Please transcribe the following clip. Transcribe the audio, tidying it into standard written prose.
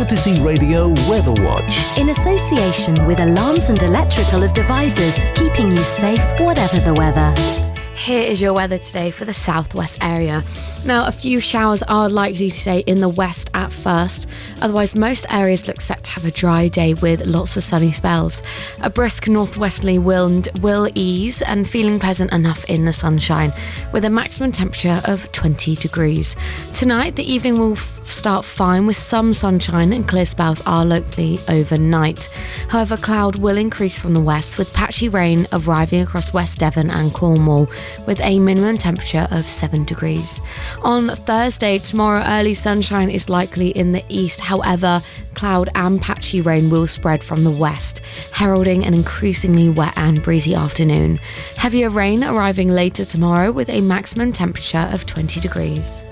Fantasy Radio Weather Watch. In association with Alarms and Electrical Devices, keeping you safe whatever the weather. Here is your weather today for the southwest area. Now, a few showers are likely today in the west at first. Otherwise, most areas look set to have a dry day with lots of sunny spells. A brisk northwesterly wind will ease and feeling pleasant enough in the sunshine, with a maximum temperature of 20 degrees. Tonight, the evening will start fine with some sunshine and clear spells are locally overnight. However, cloud will increase from the west with patchy rain arriving across West Devon and Cornwall, with a minimum temperature of 7 degrees. On Thursday, tomorrow, early sunshine is likely in the east. However, cloud and patchy rain will spread from the west, heralding an increasingly wet and breezy afternoon. Heavier rain arriving later tomorrow with a maximum temperature of 20 degrees.